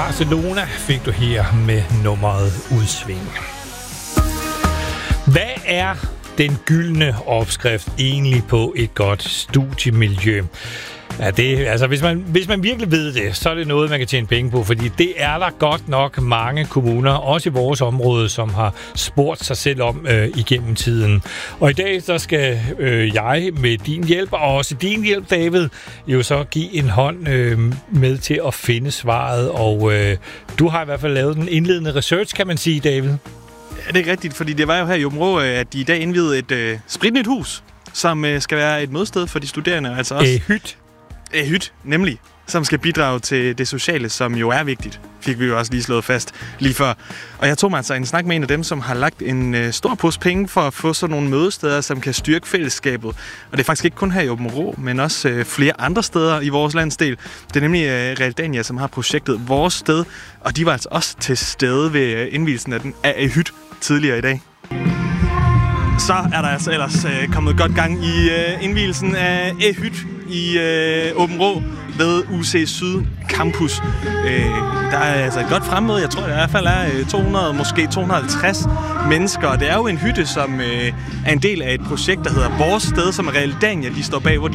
Barcelona fik du her med nummeret Udsving. Hvad er den gyldne opskrift egentlig på et godt studiemiljø? Ja, altså hvis man virkelig ved det, så er det noget, man kan tjene penge på, fordi det er der godt nok mange kommuner, også i vores område, som har spurgt sig selv om igennem tiden. Og i dag så skal jeg med din hjælp, og også din hjælp, David, jo så give en hånd med til at finde svaret. Og du har i hvert fald lavet den indledende research, kan man sige, David. Ja, det er rigtigt, fordi det var jo her i Aabenraa, at de i dag indviede et spritnyt hus, som skal være et mødested for de studerende. Altså også hyt, nemlig, som skal bidrage til det sociale, som jo er vigtigt, fik vi jo også lige slået fast lige før. Og jeg tog mig altså en snak med en af dem, som har lagt en stor pose penge for at få sådan nogle mødesteder, som kan styrke fællesskabet. Og det er faktisk ikke kun her i Aabenraa, men også flere andre steder i vores landsdel. Det er nemlig Realdania, som har projektet Vores Sted, og de var altså også til stede ved indvielsen af hyt tidligere i dag. Så er der altså ellers kommet godt gang i indvielsen af hyt i Aabenraa ved UC Syd Campus. Der er altså et godt fremmøde. Jeg tror, der i hvert fald er 200, måske 250 mennesker. Og det er jo en hytte, som er en del af et projekt, der hedder Vores Sted, som Realdania, de står bag, hvor